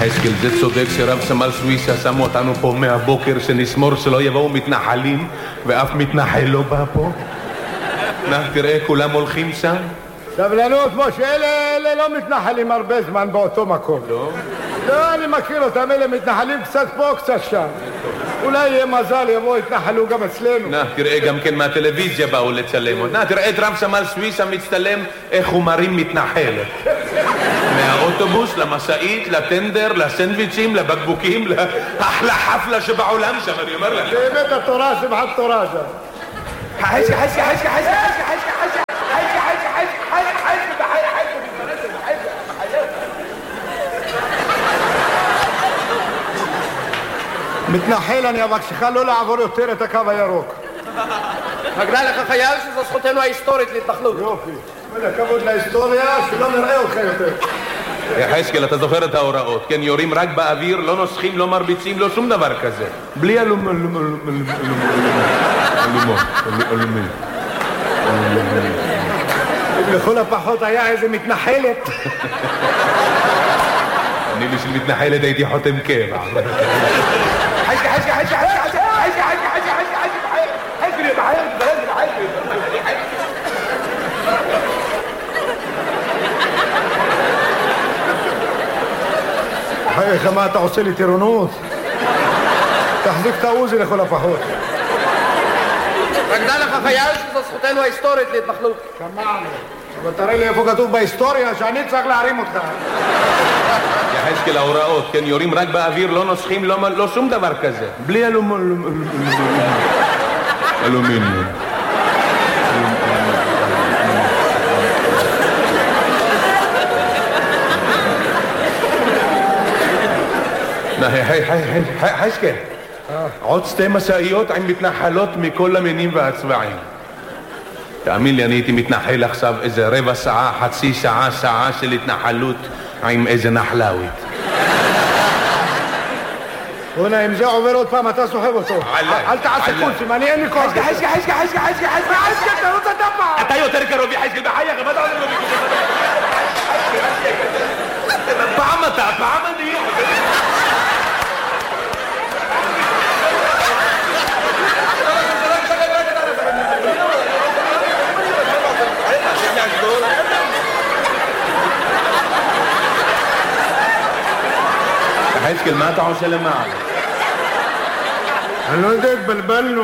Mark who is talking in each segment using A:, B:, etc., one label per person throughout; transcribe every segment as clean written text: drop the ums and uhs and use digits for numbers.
A: יחזקאל, זה צודק שרב סמל סוויסה שמו אותנו פה מהבוקר שנשמור שלא יבואו מתנחלים ואף מתנחל לא בא פה. תראה, כולם הולכים שם.
B: סבלנות, משה, אלה לא מתנחלים הרבה זמן באותו מקום. לא, אני מכיר אותם, אלה מתנחלים קצת פה, קצת שם. אולי יהיה מזל, יבואו, יתנחלו גם אצלנו.
A: תראה, גם כן מהטלוויזיה באו לצלם עוד. תראה את רב סמל סוויסה מצטלם איך הוא מרים מתנחלת. מהאוטובוס, למשאית, לטנדר, לסנדוויצ'ים, לבקבוקים, לאחלה חפלה שבעולם שם, אני אומר לך.
B: באמת התורה, שמחת תורה שם.
A: חשקה.
B: מתנחל, אני אבקשך לא לעבור יותר את הקו הירוק.
C: מגלה לך חייל שזו זכותנו ההיסטורית להתנחלות.
B: יופי. כבוד להיסטוריה, שלא נראה אותך יותר.
A: יחזקאל, אתה זוכר את ההוראות, כן? יורים רק באוויר, לא נוסחים, לא מרביצים, לא שום דבר כזה. בלי
B: לכל הפחות היה איזה מתנחלת.
A: אני בשביל מתנחלת הייתי חותם קבע.
B: חייך, מה אתה עושה לי טירונות? תחזיק את העוזי לכל הפחות.
C: מגלה לך חייל שזו זכותנו ההיסטורית להתנחלות.
B: שמענו. אבל תראה לי איפה כתוב בהיסטוריה שאני צריך להרים אותך.
A: יחזקאל, ההוראות, כן? יורים רק באוויר, לא נוסחים, לא שום דבר כזה. בלי אלומיניום. חשקל, עוד 2 משאיות עם מתנחלות מכל המינים והצבעים. תאמין לי, אני הייתי מתנחל עכשיו איזה רבע שעה, חצי שעה, שעה של התנחלות עם איזה נחלאווית.
B: בוא'נה, אם זה עובר עוד פעם, אתה סוחב אותו. אל תעשה קולסים, אני אין לי כוח.
A: חשקל,
B: תרוץ אתה פעם.
A: אתה יותר קרוב, יחזקאל, בחייך, מה אתה עושה לו? פעם אני... חשקל, מה אתה עושה למעלה?
B: אני לא יודע, התבלבלנו.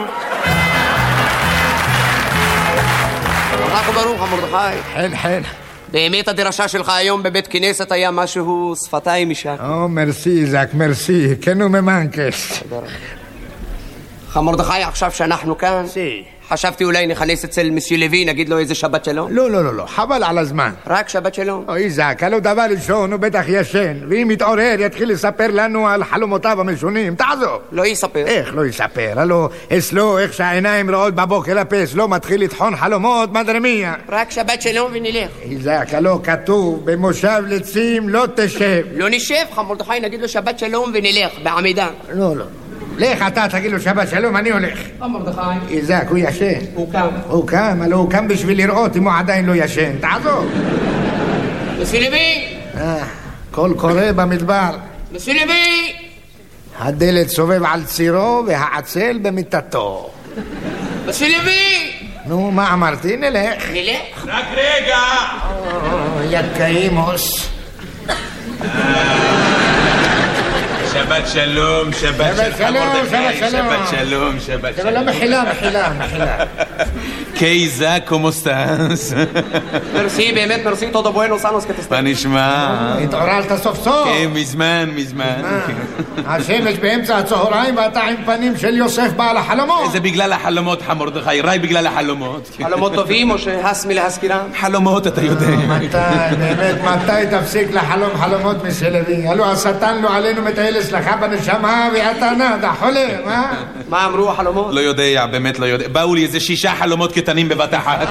C: ברוך ברוך, מרדכי.
B: חן.
C: באמת הדרשה שלך היום בבית כנסת היה משהו שפתיים משם.
B: מרסי, זק, מרסי. כן וממנקס.
C: מרדכי, עכשיו שאנחנו כאן, חשבתי אולי נכנס אצל מסיו לוי, נגיד לו איזה שבת שלום.
B: לא, חבל על הזמן.
C: רק שבת שלום.
B: אוי זק, הלא דבר ראשון הוא בטח ישן, ואם יתעורר יתחיל לספר לנו על חלומותיו המשונים. תעזוב.
C: לא יספר.
B: איך לא יספר? הלא אצלו, איך שהעיניים רעות בבוקר הפס, לא מתחיל לטחון חלומות מדרמיה.
C: רק שבת שלום ונלך.
B: זק, הלא כתוב במושב לצים לא תשב.
C: לא נשב, מרדכי, נגיד לו שבת שלום ונלך בעמידה.
B: לא. לך אתה תגיד לו שבת שלום, אני הולך.
C: מרדכי.
B: איזק, הוא ישן.
C: הוא קם.
B: אבל הוא קם בשביל לראות אם הוא עדיין לא ישן. תעזוב.
C: מסיו לוי.
B: קול קורא במדבר.
C: מסיו לוי.
B: הדלת סובב על צירו והעצל במיטתו.
C: מסיו לוי.
B: נו, מה אמרתי? נלך.
A: רק רגע.
B: יקאימוס.
A: שבת שלום, שבת שלום.
B: לא, מחילה.
A: קייזה, כמו סטאס?
C: מרסי, באמת מרסי, תודה בואנו סאנוס כתסתר.
A: מה נשמע?
B: התעוררת סוף סוף.
A: כן, מזמן.
B: השמש באמצע הצהריים ואתה עם פנים של יוסף בעל החלומות.
A: זה בגלל החלומות, מרדכי, רק בגלל החלומות.
C: חלומות טובים או שהס מלהזכירם?
A: חלומות, אתה יודע.
B: מתי תפסיק לחלום חלומות מסלבי? הלוא השטן לא עלינו מטייל אצלך בנשמה ואתה נדה, חולם, אה?
C: מה אמרו החלומות?
A: לא יודע, באמת לא יודע. באו לי איזה 6 חלומות קטנים בבת אחת.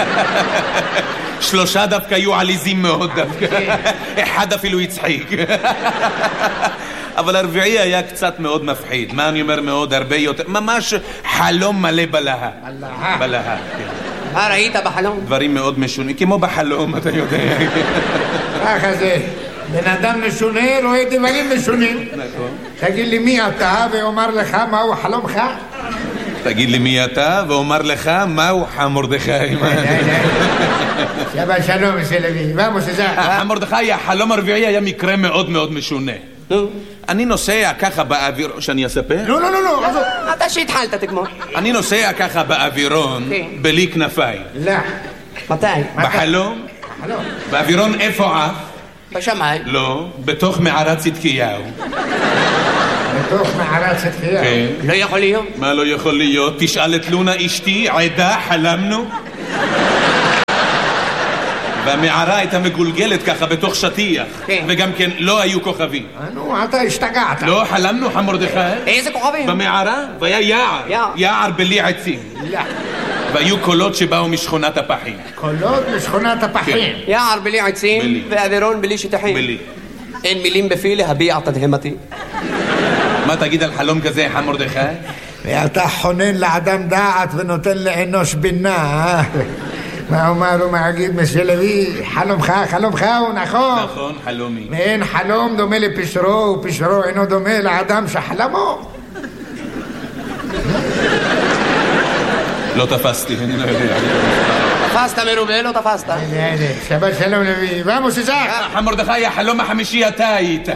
A: 3 דווקא היו עליזים מאוד דווקא. 1 אפילו הצחיק. אבל הרביעי היה קצת מאוד מפחיד. מה אני אומר מאוד? הרבה יותר. ממש חלום מלא בלהה.
C: ראית בחלום?
A: דברים מאוד משונים, כמו בחלום, אתה יודע.
B: ככה זה. בן אדם משונה רואה דברים משונים. תגיד לי מי אתה ואומר לך מהו חלומך?
A: תגיד לי מי אתה ואומר לך מהו חמורדכי.
B: שבת שלום מסלבי, ואמוס זה.
A: חמורדכי, החלום הרביעי היה מקרה מאוד מאוד משונה. אני נוסע ככה באוויר... שאני אספר?
B: לא.
C: אתה שהתחלת תגמור.
A: אני נוסע ככה באווירון בלי כנפיים.
B: לא.
C: מתי?
A: בחלום? באווירון איפה עף?
C: בשמיים.
A: לא, בתוך מערת צדקיהו.
B: בתוך מערת צדקיהו?
A: כן.
C: לא יכול להיות.
A: מה לא יכול להיות? תשאל את לונה אשתי, עדה, חלמנו. והמערה הייתה מגולגלת ככה בתוך שטיח.
C: כן.
A: וגם כן לא היו כוכבים.
B: נו, אתה השתגעת.
A: לא, חלמנו חמורדכי.
C: איזה כוכבים?
A: במערה, והיה יער. יער בלי עצים.
B: לא.
A: והיו קולות שבאו משכונת הפחים.
B: קולות משכונת הפחים.
C: יער בלי עצים
A: בלי.
C: ואווירון בלי שטחים.
A: בלי.
C: אין מילים בפי להביע תדהמתי.
A: מה תגיד על חלום כזה, חמורדכי?
B: ואתה חונן לאדם דעת ונותן לאנוש בינה. מה אומר ומגיד מסלבי? חלומך הוא נכון.
A: נכון, חלומי.
B: ואין חלום דומה לפשרו, ופשרו אינו דומה לאדם שחלמו.
A: לא תפסתי, אני לא יודע.
C: תפסת מרובה, לא תפסת.
B: שבת שלום לוי, ואמוס איזק.
A: חמורדכי, החלום החמישי אתה היית.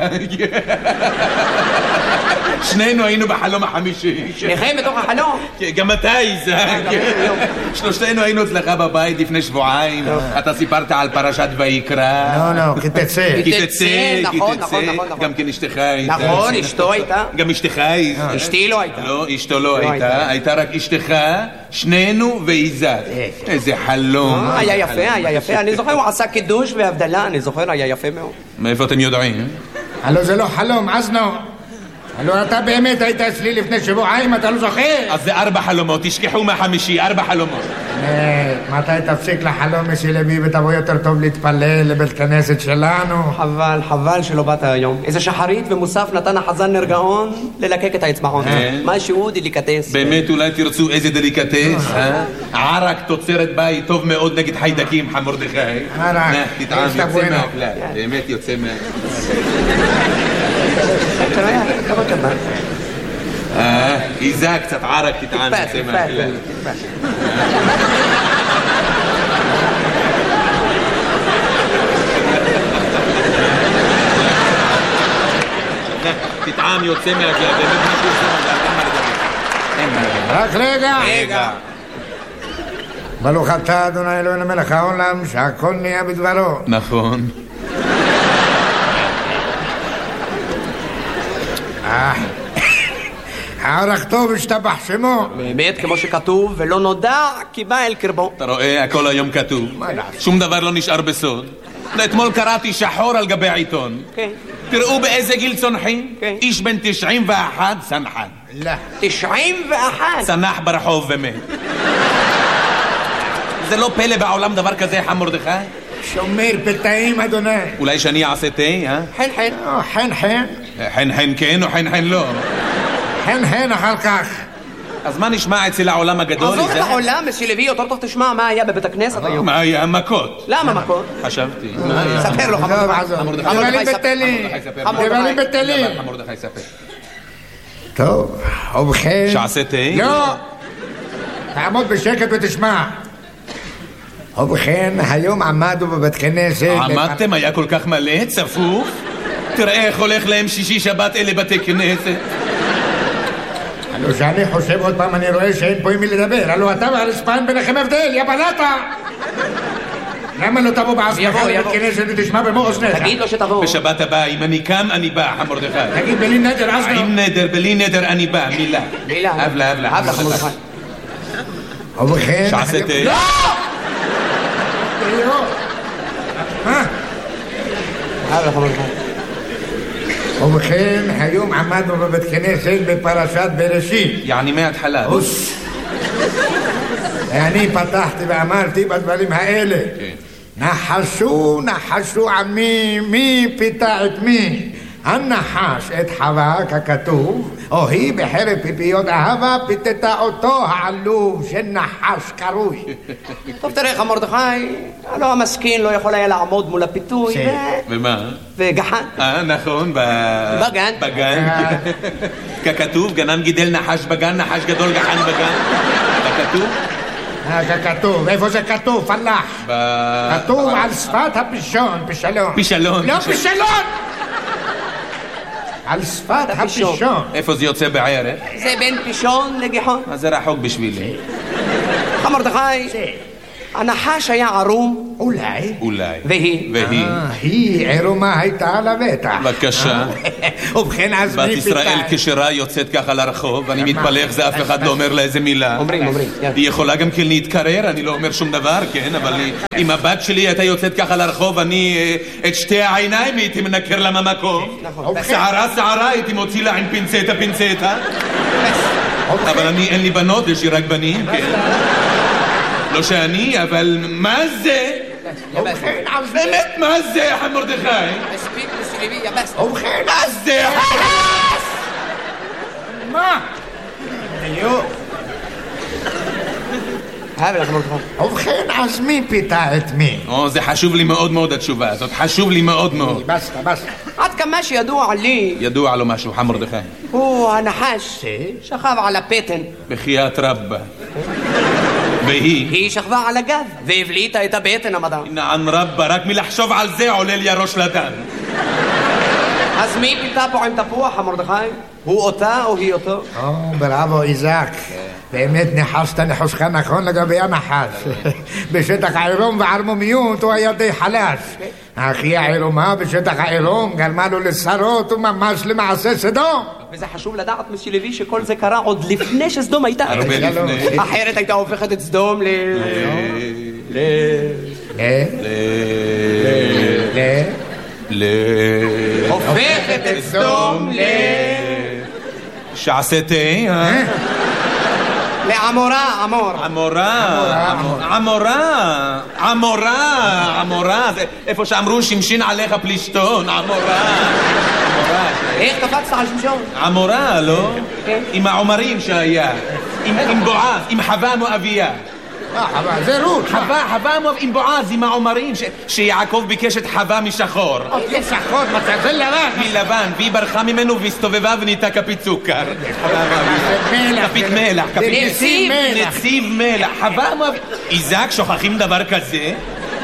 A: שנינו היינו בחלום החמישי.
C: שניכם בתוך החלום?
A: גם אתה איזק. שלושתנו היינו אצלך בבית לפני שבועיים. אתה סיפרת על פרשת ויקרא.
B: לא, כי תצא.
C: נכון.
A: גם כן אשתך הייתה.
C: נכון, אשתו הייתה.
A: גם אשתך הייתה.
C: אשתי לא הייתה.
A: לא, אשתו לא הייתה. הייתה רק אשתך, שנינו ואיזק. איזה חלום.
C: היה יפה. אני זוכר, הוא עשה קידוש והבדלה, אני זוכר, היה יפה מאוד.
A: מאיפה אתם יודעים?
B: הלו זה לא חלום, אזנו. הלו אתה באמת היית אצלי לפני שבועיים, אתה לא זוכר?
A: אז זה 4 חלומות, תשכחו מהחמישי, 4 חלומות.
B: מתי תפסיק לחלום מסלבי ותבוא יותר טוב להתפלל לבית כנסת שלנו?
C: חבל שלא באת היום. איזה שחרית ומוסף נתן החזן נרגעון ללקק את האצבעון. משהו דליקטס.
A: באמת אולי תרצו איזה דליקטס, ערק תוצרת בית טוב מאוד נגד חיידקים, חמורדכי.
B: ערק,
A: תטעם, יוצא מהכלל, באמת יוצא איזה קצת ערק תטעם, יוצא מהכלל. תטעם יוצא מהכלל, באמת משהו יוצא מהכלל.
B: רק רגע. ברוך אתה אדוני אלוהינו מלך העולם שהכל נהיה בדברו.
A: נכון.
B: ערך טוב השתבח שמו.
C: באמת כמו שכתוב, ולא נודע כי בא אל קרבו.
A: אתה רואה, הכל היום כתוב. שום דבר לא נשאר בסוד. אתמול קראתי שחור על גבי העיתון. תראו באיזה גיל צונחים. איש בן 91 צנחן.
B: לא.
C: 91?
A: צנח ברחוב ומת. זה לא פלא בעולם דבר כזה, חמורדכי?
B: שומר פתאים אדוני.
A: אולי שאני אעשה תה,
C: חן.
A: חן כן או חן לא?
B: חן אחר כך.
A: אז מה נשמע אצל העולם הגדול?
C: עזוב את העולם, מסלבי, יותר טוב תשמע מה היה בבית הכנסת היום.
A: מה היה? מכות.
C: למה מכות?
A: חשבתי.
C: ספר לו,
B: דברים בטלים.
A: חמורדכי ספר.
B: טוב, ובכן.
A: שעשה תה?
B: לא. תעמוד בשקט ותשמע. ובכן, היום עמדו בבית כנסת.
A: עמדתם? היה כל כך מלא? צפוף? תראה איך הולך להם שישי שבת אלה בתי כנסת.
B: הלו שאני חושב עוד פעם אני רואה שאין פה עם מי לדבר. הלו אתה והרספן ביניכם הבדל, יא בלטה. למה לא תבוא בעצמך לבית כנסת ותשמע במו אוזניך?
C: תגיד לו שתבוא.
A: בשבת הבאה, אם אני קם אני בא, חמורדכי.
B: תגיד בלי נדר אז לא.
A: עם נדר, בלי נדר אני בא, מילה. הבלה.
B: ובכן.
A: שעשה תה?
B: לא! מה? ובכן, היום עמדנו בבית כנסת בפרשת בראשית.
A: יעני מההתחלה.
B: אני פתחתי ואמרתי בדברים האלה. נחשו עמי, מי פיתה את מי? הנחש את חווה ככתוב, או היא בחרב פיפיות אהבה פיתתה אותו העלוב של נחש קרוי.
C: טוב, תראה לך מרדכי, הלא המסכין לא יכול היה לעמוד מול הפיתוי.
A: ומה?
C: וגחן.
A: נכון,
C: בגן.
A: בגן. ככתוב, גנן גידל נחש בגן, נחש גדול גחן בגן. ככתוב?
B: ככתוב, איפה זה כתוב? פלח. כתוב על שפת הפישון, פישלון.
A: פישלון.
B: לא פישלון! על שפת הפישון.
A: איפה זה יוצא בערך?
C: זה בין פישון לגיחון.
A: אז זה רחוק בשבילי.
C: מרדכי, הנחש היה ערום.
B: אולי.
C: והיא?
B: היא עירומה הייתה על הבטח.
A: בבקשה.
B: ובכן אז
A: בת ישראל כשרה יוצאת ככה לרחוב, אני מתפלא איך זה אף אחד לא אומר לה איזה מילה.
C: אומרים.
A: היא יכולה גם כן להתקרר, אני לא אומר שום דבר, כן, אבל אם הבת שלי הייתה יוצאת ככה לרחוב, אני את שתי העיניים הייתי מנקר לה מהמקום. שערה הייתי מוציא לה עם פינצטה. אבל אין לי בנות, יש לי רק בנים, כן. לא שאני, אבל מה זה? באמת, מה זה, מרדכי?
B: ובכן,
A: מה זה?
B: מה? ובכן, אז מי פיתה את מי?
A: זה חשוב לי מאוד מאוד התשובה הזאת, חשוב לי מאוד מאוד.
B: בסטה.
C: עד כמה שידוע לי,
A: ידוע לו משהו, מרדכי.
C: הוא הנחש שכב על הפטן.
A: בחייאת רבא.
C: היא שכבה על הגב והבליטה את הבטן המדע.
A: נען רבא, רק מלחשוב על זה עולה לי הראש לדם.
C: אז מי פיתה פה עם תפוח, מרדכי? הוא אותה או היא אותו?
B: בראבו איזק, באמת ניחשת ניחושך נכון לגבי הנחש. בשטח העירום וערמומיות הוא היה די חלש, אך היא העירומה בשטח העירום גרמה לו לשרות וממש למעשה סדום.
C: וזה חשוב לדעת, מסי לוי, שכל זה קרה עוד לפני שסדום הייתה.
A: הרבה לפני.
C: אחרת הייתה הופכת את סדום הופכת את סדום
A: שעשיתה,
C: לעמורה.
A: עמורה, זה איפה שאמרו שמשין עליך פלישתון, עמורה.
C: איך קפצת על שמשון?
A: עמורה, לא? עם העומרים שהיה, עם בועז, עם חווה מואביה.
B: חווה, זה רות.
A: חווה עם בועז, עם העומרים, שיעקב ביקש את חווה משחור.
B: שחור, זה לבן.
A: מלבן, והיא ברחה ממנו והסתובבה ונהייתה כפית סוכר. כפית מלח. נציב מלח. חווה מואביה. איזק, שוכחים דבר כזה?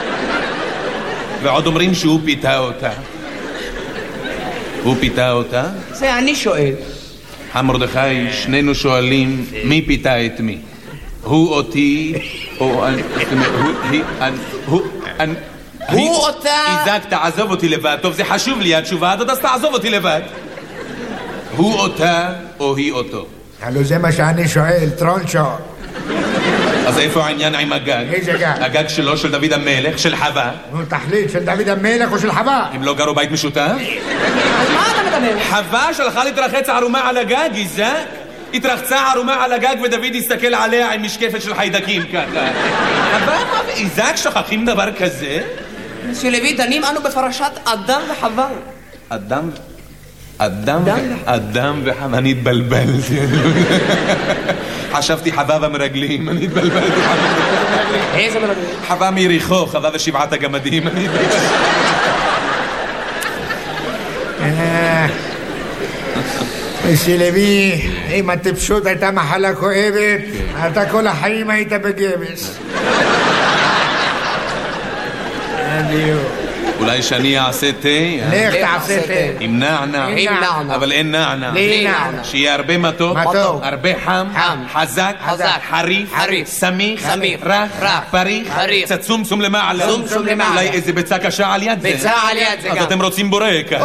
A: ועוד אומרים שהוא פיתה אותה. הוא פיתה אותה?
C: זה אני שואל.
A: מרדכי, שנינו שואלים מי פיתה את מי. הוא אותי, או
C: הוא אותה.
A: איזק, תעזוב אותי לבד. טוב, זה חשוב לי התשובה, אז תעזוב אותי לבד. הוא אותה או היא אותו?
B: הלו זה מה שאני שואל, טרונצ'ו.
A: אז איפה העניין עם הגג?
B: איזה גג?
A: הגג שלו, של דוד המלך, של חווה.
B: נו, תחליט, של דוד המלך או של חווה?
A: הם לא גרו בית משותף?
C: על מה אתה מדבר?
A: חווה שלחה להתרחץ ערומה על הגג, איזק? התרחצה ערומה על הגג ודוד הסתכל עליה עם משקפת של חיידקים ככה. חווה, איזק, שוכחים דבר כזה?
C: מסי לוי, דנים אנו בפרשת אדם וחווה.
A: אדם וחווה, אני התבלבלתי. חשבתי חווה ומרגלים, אני התבלבלתי.
C: איזה מרגלים?
A: חווה מיריחו, חווה ושבעת הגמדים.
B: מסי לוי, אם הטיפשות הייתה מחלה כואבת, אתה כל החיים היית בגבס.
A: אולי שאני אעשה תה?
B: לך תעשה תה.
A: עם נענע. אבל אין נענע. שיהיה הרבה מתוק, הרבה חם, חזק, חריף, סמיך, רך, פריך, קצת צום למעלה. אולי איזה ביצה קשה על יד זה.
C: ביצה על יד זה גם.
A: אז אתם רוצים בורקס.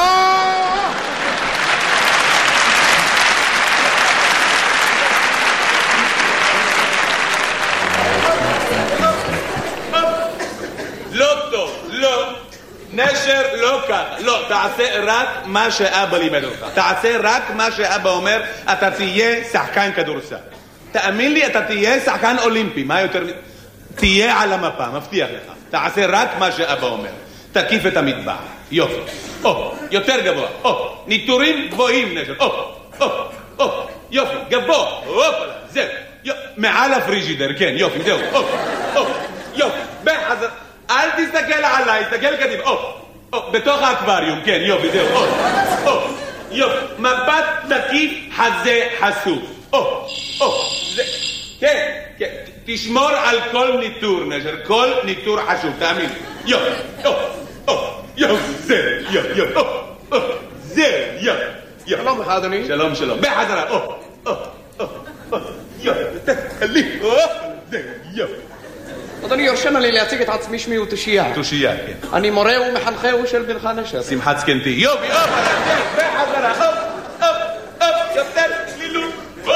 A: נשר לא ככה, לא, תעשה רק מה שאבא לימד אותך. תעשה רק מה שאבא אומר, אתה תהיה שחקן כדורסל. תאמין לי, אתה תהיה שחקן אולימפי, מה יותר... תהיה על המפה, מבטיח לך. תעשה רק מה שאבא אומר. תקיף את המטבח, יופי. יותר גבוה. ניטורים גבוהים, נשר. יופי, גבוה. זהו. מעל הפריג'ידר, כן, יופי, זהו. יופי, בחזר. אל תסתכל עליי, תסתכל קדימה. בתוך האקווריום, כן, יופי, זהו. יופי, מבט תקיף, חזה חשוף. זה... כן, תשמור על כל ניטור, נשר, כל ניטור חשוב, תאמין. יופי, זהו,
C: שלום לך, אדוני.
A: שלום, בחזרה,
C: אדוני, יורשה לי להציג את עצמי, שמי הוא תושייה.
A: תושייה, כן.
C: אני מורה ומחנכהו של בנך נשר.
A: שמחת זקנתי. יופי, בחזרה, יותר צלילות.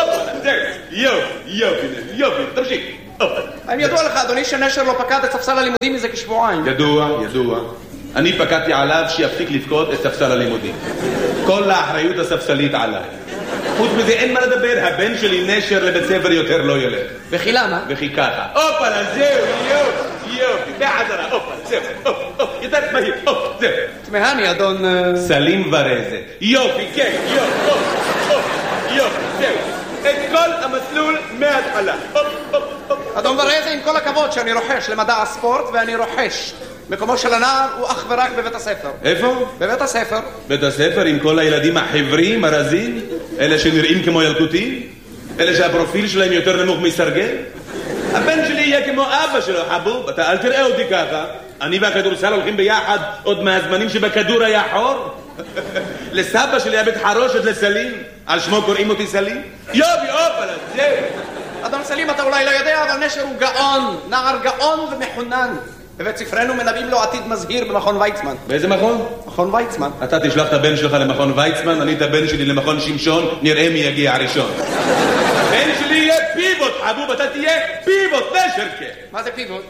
A: יופי, תמשיך.
C: האם ידוע לך, אדוני, שנשר לא פקד את ספסל הלימודים מזה כשבועיים?
A: ידוע. אני פקדתי עליו שיפסיק לפקוד את ספסל הלימודים. כל האחריות הספסלית עליי. חוץ מזה אין מה לדבר, הבן שלי נשר לבית ספר יותר לא ילך.
C: וכי למה?
A: וכי ככה. זהו, יופי, בחזרה, זהו, יותר מהיר, זהו.
C: תמהני, אדון...
A: סלים ורזה. יופי, כן, יופי, זהו. את כל המסלול מההתחלה.
C: אדון ורזה, עם כל הכבוד שאני רוחש למדע הספורט, ואני רוחש. מקומו של הנער הוא אך ורק בבית הספר.
A: איפה?
C: בבית הספר.
A: בית הספר עם כל הילדים החברים, הרזים? אלה שנראים כמו ילקוטים? אלה שהפרופיל שלהם יותר נמוך מסרגל? הבן שלי יהיה כמו אבא שלו, חבוב. אתה אל תראה אותי ככה. אני והכדורסל הולכים ביחד עוד מהזמנים שבכדור היה חור. לסבא שלי היה בית חרושת לסלים. על שמו קוראים אותי סלים? יופי, זהו.
C: אדון סלים, אתה אולי לא יודע, אבל נשר הוא גאון. נער גאון ומחונן. בבית ספרנו מנבאים לו עתיד מזהיר במכון ויצמן.
A: באיזה מכון?
C: מכון ויצמן.
A: אתה תשלח את הבן שלך למכון ויצמן, אני את הבן שלי למכון שמשון, נראה מי יגיע הראשון. הבן שלי יהיה פיבוט, חבוב, אתה תהיה פיבוט, נשר כן.
C: מה זה פיבוט?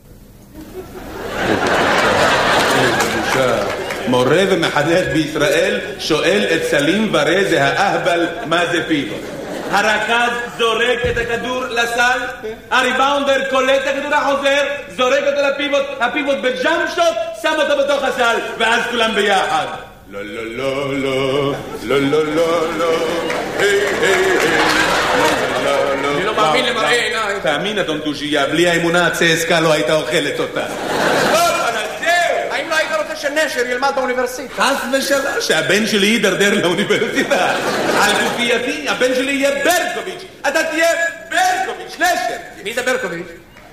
A: מורה ומחנך בישראל שואל את סלים ורזה האהבל מה זה פיבוט. הרכז זורק את הכדור לסל, הריבאונדר קולט את הכדור החוזר, זורק אותו לפיבוט, הפיבוט בג'אמפ שוט, שם אותו בתוך הסל, ואז כולם ביחד. לא, היי,
C: אני לא מאמין למראה עיניי.
A: תאמין, אדון תושייה, בלי האמונה הצסקה לא הייתה אוכלת אותה.
C: האם לא היית רוצה שנשר ילמד באוניברסיטה?
A: חס ושלום, שהבן שלי יידרדר לאוניברסיטה. על גופייתי, הבן שלי יהיה ברקוביץ'. אתה תהיה ברקוביץ', נשר.
C: מי זה ברקוביץ'?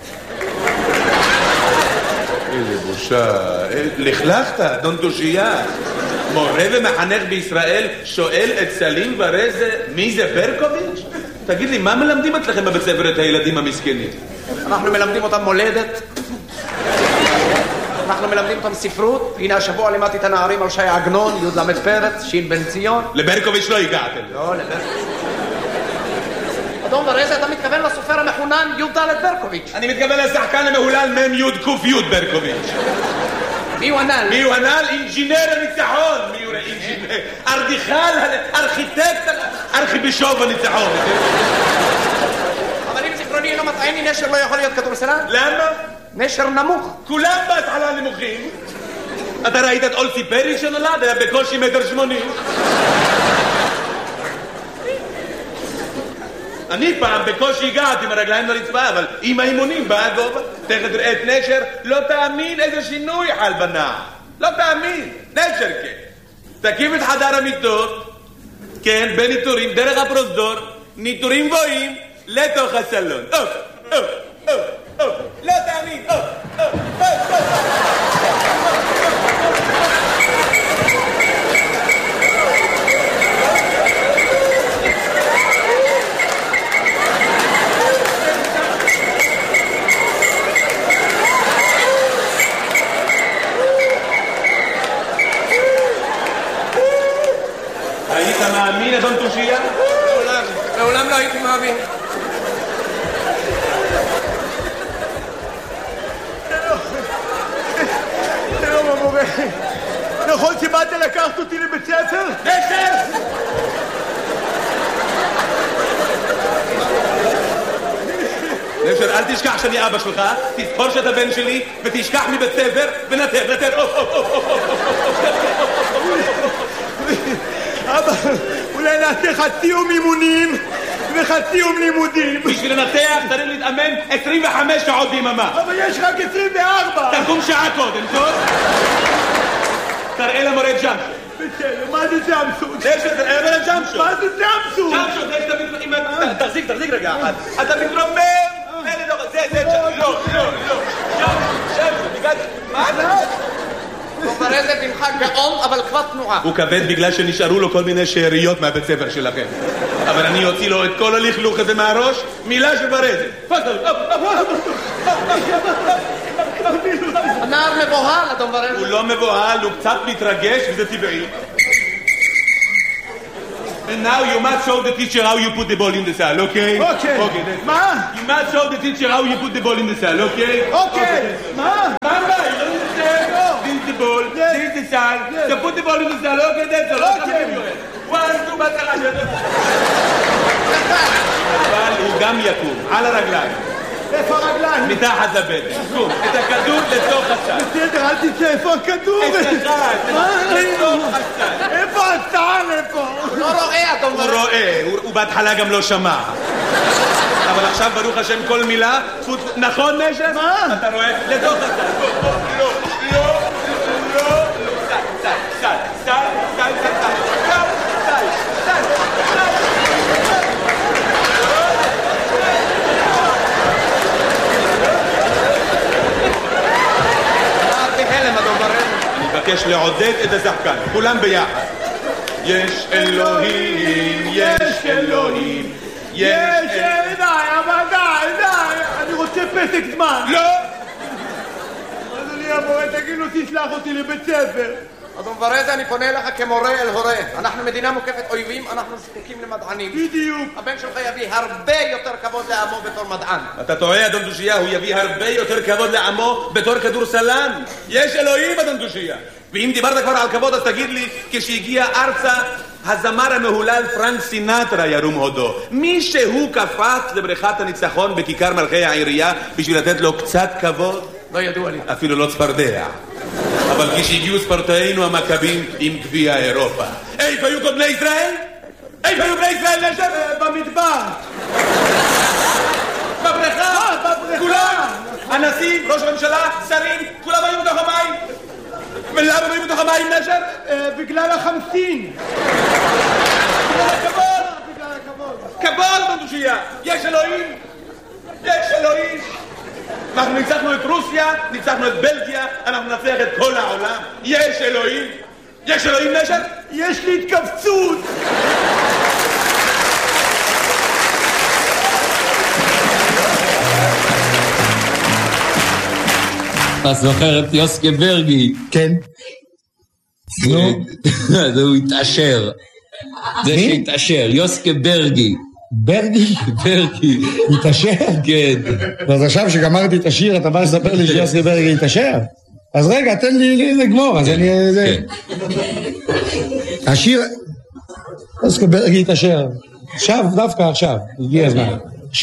A: איזה בושה. לכלכת, אדון תושייה. מורה ומחנך בישראל שואל את סלים ורזה מי זה ברקוביץ'? תגיד לי, מה מלמדים אצלכם בבית ספר את הילדים המסכנים?
C: אנחנו מלמדים אותם מולדת. אנחנו מלמדים אותם ספרות. הנה השבוע לימדתי את הנערים על שי עגנון, י' למד פרץ, שין בן ציון.
A: לברקוביץ' לא הגעתם.
C: לא, לברקוביץ'. אדון ורזה, אתה מתכוון לסופר המחונן י' ד' ברקוביץ'.
A: אני מתכוון לשחקן המהולל מ' י' ק' י' ברקוביץ'.
C: מי הוא הנ"ל?
A: מי הוא הנ"ל? אינג'ינר הניצחון. מי הוא אינג'ינר? ארדיכל, ארכיטקט, ארכיבישוף הניצחון.
C: אבל אם זיכרוני אינו מטעני, נשר לא יכול להיות כדורסלן?
A: למה?
C: נשר נמוך.
A: כולם בהתחלה נמוכים. אתה ראית את אולסי פרי שנולד? היה בקושי 1.80 מטר. אני פעם בקושי הגעתי עם הרגליים לרצפה, אבל עם האימונים בא הגובה. תכף תראה את נשר, לא תאמין איזה שינוי חל בנער. לא תאמין, נשר כן. תקים את חדר המיטות, כן, בניטורים, דרך הפרוזדור, ניטורים גבוהים, לתוך הסלון. לא תאמין, היית מאמין, אדון תושייה?
C: לעולם לא הייתי מאמין.
D: שלום המורה, נכון שבאת לקחת אותי לבית ספר?
A: נשר! נשר, נשר, אל תשכח שאני אבא שלך, תזכור שאתה בן שלי, ותשכח מבית ספר, ונתר.
D: אבא, אולי נעשה חצי יום אימונים וחצי יום לימודים.
A: בשביל לנתח צריך להתאמן 25 שעות ביממה.
D: אבל יש רק 24.
A: תקום שעה קודם, טוב? תראה למורה ג'אמפ.
D: בסדר, מה זה ג'אמפסוט?
A: תראה למורה ג'אמפ.
D: מה זה ג'אמפסוט?
A: ג'אמפ, יש תמיד... תחזיק רגע אחד. אתה מתרומם. זה, לא. ג'אמפ, מה?
C: דוברזת ממך גאון, אבל כבר תנועה.
A: הוא כבד בגלל שנשארו לו כל מיני שאריות מהבית ספר שלכם. אבל אני אוציא לו את כל הלכלוך הזה מהראש, מילה של ברזת. פתל.
C: הנער מבוהל, הדוברזת.
A: הוא לא מבוהל, הוא קצת מתרגש, וזה טבעי. And now you must show the teacher how you put the ball in the cell, okay?
D: Okay. מה?
A: You must show the teacher how you put the ball in the cell, okay?
D: Okay. מה?
A: This is the ball, this is the cell. So put the ball in the cell, okay? That's all.
D: Okay.
A: 1, 2, בצרה. אבל הוא גם יקום, על הרגליים.
D: איפה הרגליים?
A: מתחת לבטן. קום, את הכדור לתוך הסל.
D: בסדר, אל תצא, איפה הכדור?
A: לתוך הסל.
D: איפה הסל? איפה?
C: הוא לא רואה,
A: הוא רואה, הוא בהתחלה גם לא שמע. אבל עכשיו ברוך השם כל מילה, נכון נשר?
D: מה?
A: אתה רואה? לתוך הסל. לא. סל. אני מבקש לעודד את השחקן, כולם ביחד. יש אלוהים, יש אלוהים,
D: די, אבל די, אני רוצה פסק זמן.
A: לא!
D: אדוני המורה, תגיד לו תשלח אותי לבית ספר.
C: הדוברזת, אני פונה אליך כמורה אל הורה. אנחנו מדינה מוקפת אויבים, אנחנו זקוקים למדענים.
D: בדיוק.
C: הבן שלך יביא הרבה יותר כבוד לעמו בתור מדען.
A: אתה טועה, אדון דושייה, הוא יביא הרבה יותר כבוד לעמו בתור כדורסלן. יש אלוהים, אדון דושייה. ואם דיברת כבר על כבוד, אז תגיד לי, כשהגיע ארצה, הזמר המהולל פרנק סינטרה ירום הודו. מישהו קפץ לבריכת הניצחון בכיכר מלכי העירייה בשביל לתת לו קצת כבוד?
C: לא ידוע לי.
A: אפילו לא צפרדע. אבל כשהגיעו ספורטאינו המכבים עם גביע אירופה. איפה היו כל בני ישראל? איפה היו בני ישראל נשר?
D: במדבר.
A: בבריכה? כולם? הנשיא, ראש הממשלה, שרים, כולם היו בתוך המים. ולמה היו בתוך המים נשר?
D: בגלל החמסין.
A: בגלל הכבוד. כבוד בדושייה. יש אלוהים. אנחנו ניצחנו את רוסיה, ניצחנו את בלגיה, אנחנו נצליח את כל העולם. יש אלוהים נשר?
D: יש לי התכווצות.
E: אתה זוכר את יוסקה ברגי?
B: כן.
E: אז הוא התעשר. זה שהתעשר, יוסקה ברגי.
B: ברגי?
E: ברגי.
B: התעשר?
E: כן.
B: אז עכשיו שגמרתי את השיר, אתה בא לספר לי שיוסקה ברגי התעשר? אז רגע, תן לי לגמור, אז אני... השיר... יוסקה ברגי התעשר. עכשיו, דווקא עכשיו, הגיע הזמן.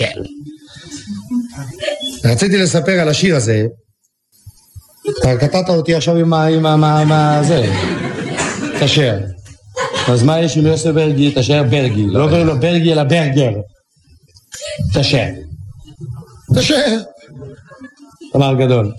B: רציתי לספר על השיר הזה. אתה קטעת אותי עכשיו עם זה. תשר. אז מה יש עם יוסף ברגי? תשר ברגי. לא אומר לו ברגי אלא ברגר. תשר. דבר גדול.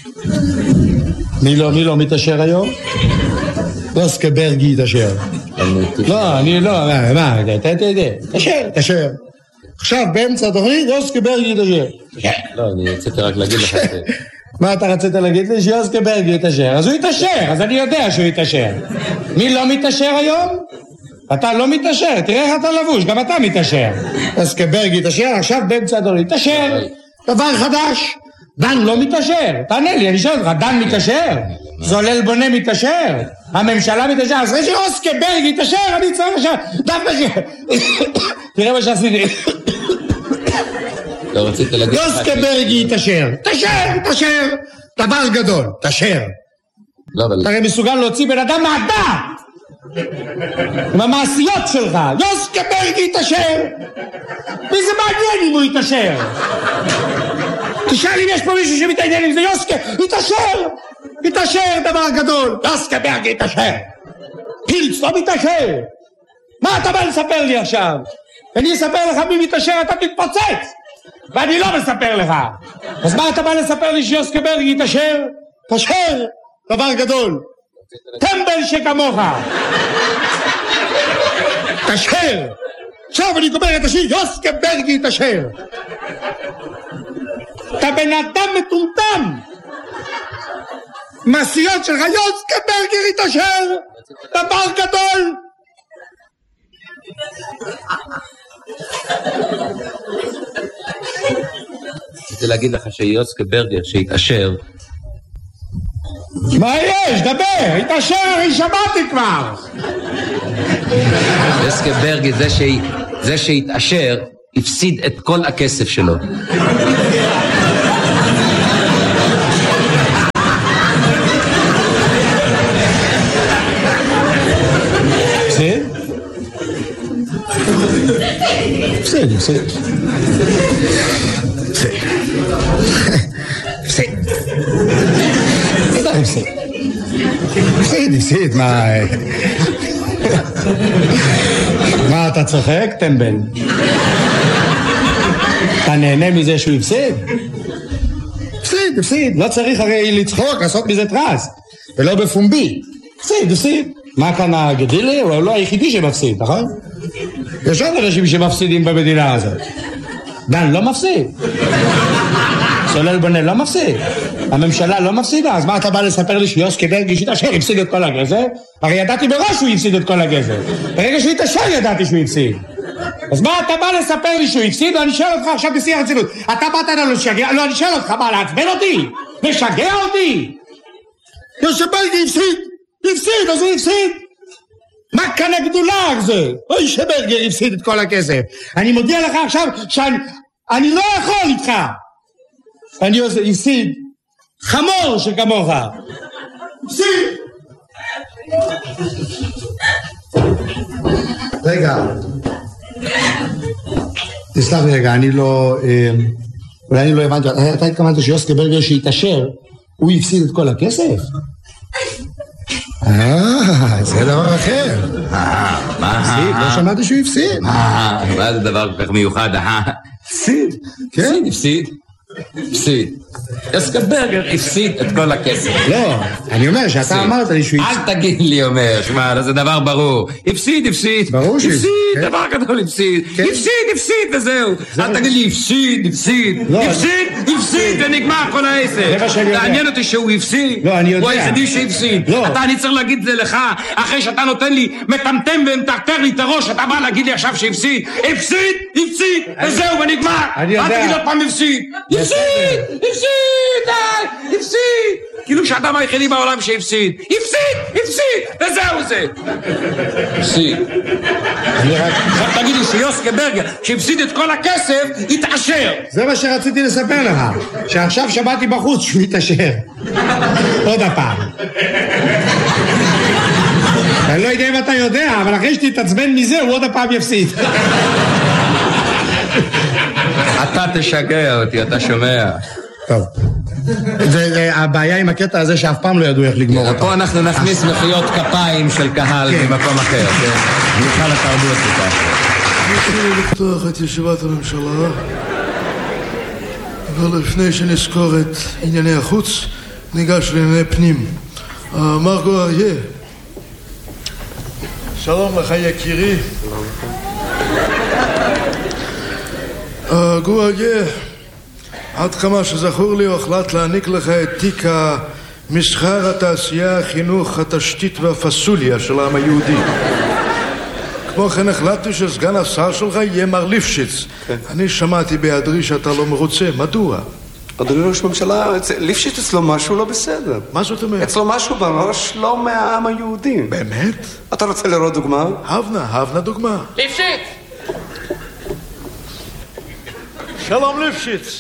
B: מי לא מתשר היום? יוסף ברגי תשר. לא, אני לא. מה? תשר. עכשיו באמצע התוכנית יוסף ברגי תשר.
E: לא, אני רציתי רק להגיד לך את זה.
B: מה אתה רצית להגיד לי? שיוסקה ברגי יתאשר. אז הוא יתאשר, אז אני יודע שהוא יתאשר. מי לא מתאשר היום? אתה לא מתאשר, תראה איך אתה לבוש, גם אתה מתאשר. יוסקה ברגי יתאשר, עכשיו באמצע הדור יתאשר. דבר חדש, דן לא מתאשר. תענה לי, אני שואל אותך, דן מתאשר? זולל בונה מתאשר? הממשלה מתאשר? אז אחרי שיוסקה ברגי יתאשר, אני צריך עכשיו. דווקא תראה מה שעשיתי.
E: לא רצית להגיד לך...
B: יוסקה ברגי יתאשר. תאשר. דבר גדול, תאשר.
E: לא, אבל...
B: אתה הרי מסוגל להוציא בן אדם מהדעת עם המעשיות שלך. יוסקה ברגי יתאשר. מי זה מעניין אם הוא יתאשר?
F: תשאל אם יש פה מישהו שמתעניין עם זה. יוסקה, יתעשר דבר גדול. יוסקה ברגר יתעשר. פילץ לא מתעשר. מה אתה בא לספר לי עכשיו? אני אספר לך מי מתעשר, אתה תתפוצץ. ואני לא מספר לך. אז מה אתה בא לספר לי שיוסקה ברגר יתעשר? תעשר דבר גדול. טמבל שכמוך. תעשר. עכשיו אני גומר את השיר, יוסקה ברגר יתעשר. אתה בן אדם מטומטם. מעשיות שלך, יוסקה ברגר יתעשר. דבר גדול.
E: רציתי להגיד לך שיוסקה ברגר שהתעשר.
F: מה יש? דבר, התעשר, אני שמעתי כבר.
E: יוסקה ברגר זה שהתעשר הפסיד את כל הכסף שלו.
F: הפסיד, מה אתה צוחק, טמבל? אתה נהנה מזה שהוא הפסיד? הפסיד, לא צריך הרי לצחוק, לעשות מזה טרס, ולא בפומבי. הפסיד. מה כאן הגדילה? הוא לא היחידי שמפסיד, נכון? יש עוד אנשים שמפסידים במדינה הזאת. דן לא מפסיד. סולל בונה לא מפסיד. הממשלה לא מפסידה. אז מה אתה בא לספר לי שיוסקה ברגר שהתעשר הפסיד את כל הכסף? הרי ידעתי בראש שהוא הפסיד את כל הכסף. ברגע שהוא התעשר ידעתי שהוא הפסיד. אז מה אתה בא לספר לי שהוא הפסיד? ואני שואל אותך עכשיו בשיא הרצינות. אתה באת לנו לשגע? לא, אני שואל אותך מה, לעצבן אותי? לשגע אותי? יוסקה ברגר הפסיד, אז הוא הפסיד. מה כאן הגדולה זה? אוי שברגר הפסיד את כל הכסף. אני מודיע לך עכשיו שאני לא יכול איתך. אני הפסיד חמור שכמוך. הפסיד. רגע. תסלח לי רגע, אולי אני לא הבנתי. אתה התכוונת שיוסקה ברגר שהתעשר, הוא הפסיד את כל הכסף? זה דבר אחר.
E: מה?
F: לא שמעתי שהוא הפסיד.
E: מה זה דבר כל כך מיוחד?
F: הפסיד? כן?
E: הפסיד. יוסקה ברגר הפסיד את כל הכסף.
F: לא, אני אומר שאתה אמרת לי שהוא הפסיד.
E: אל תגיד לי אומר, שמע, זה דבר ברור. הפסיד.
F: ברור שהוא
E: הפסיד, דבר גדול הפסיד. הפסיד וזהו. אל תגיד לי הפסיד ונגמר כל העסק. תעניין אותי שהוא הפסיד.
F: לא, אני יודע.
E: הוא היחידי שהפסיד. אני צריך להגיד את זה לך, אחרי שאתה נותן לי מטמטם ומטרטר לי את הראש, אתה בא להגיד לי עכשיו שהפסיד. הפסיד וזהו ונגמר. אל תגיד עוד פעם הפסיד. הפסיד, כאילו שאדם היחידי בעולם שהפסיד. הפסיד, וזהו זה. הפסיד. עכשיו תגיד לי שיוסקה ברגר שהפסיד את כל הכסף התעשר.
F: זה מה שרציתי לספר לך, שעכשיו שמעתי בחוץ שהוא התעשר. עוד הפעם. אני לא יודע אם אתה יודע, אבל אחרי שתתעצבן מזה הוא עוד הפעם יפסיד.
E: אתה תשגע אותי, אתה שומע.
F: טוב. הבעיה עם הקטע הזה שאף פעם לא ידעו איך לגמור אותו.
E: פה אנחנו נכניס מחיאות כפיים של קהל ממקום אחר. נוכל התרבות לכך.
G: נתחיל לפתוח את ישיבת הממשלה, אבל לפני שנזכור את ענייני החוץ, ניגש לענייני פנים. מרגו אריה. שלום לך יקירי. גור אריה, עד כמה שזכור לי הוחלט להעניק לך את תיק המסחר, התעשייה, החינוך, התשתית והפסוליה של העם היהודי. כמו כן החלטתי שסגן השר שלך יהיה מר ליפשיץ. אני שמעתי בהיעדרי שאתה לא מרוצה, מדוע?
C: אדוני ראש הממשלה, ליפשיץ אצלו משהו לא בסדר.
G: מה זאת אומרת?
C: אצלו משהו בראש לא מהעם היהודי.
G: באמת?
C: אתה רוצה לראות דוגמה?
G: הבנה דוגמה.
C: ליפשיץ!
G: שלום ליפשיץ.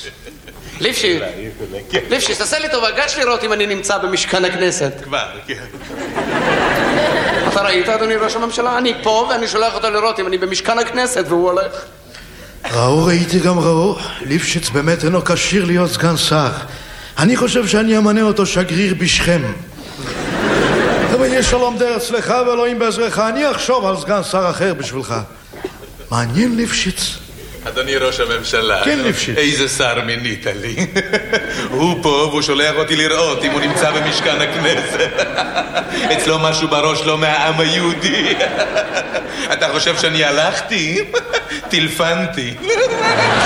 C: ליפשיץ, תעשה לי טובה, גש לראות אם אני נמצא במשכן הכנסת.
G: כבר, כן.
C: אתה ראית, אדוני ראש הממשלה? אני פה ואני שולח אותו לראות אם אני במשכן הכנסת והוא הולך.
G: ראיתי גם ראו. ליפשיץ באמת אינו כשיר להיות סגן שר. אני חושב שאני אמנה אותו שגריר בשכם. אבל יהיה שלום דר אצלך ואלוהים בעזרך. אני אחשוב על סגן שר אחר בשבילך. מעניין ליפשיץ.
A: אדוני ראש הממשלה,
G: כן, ליפשיץ.
A: איזה שר מינית לי. הוא פה והוא שולח אותי לראות אם הוא נמצא במשכן הכנסת. אצלו משהו בראש לא מהעם היהודי. אתה חושב שאני הלכתי? טלפנתי.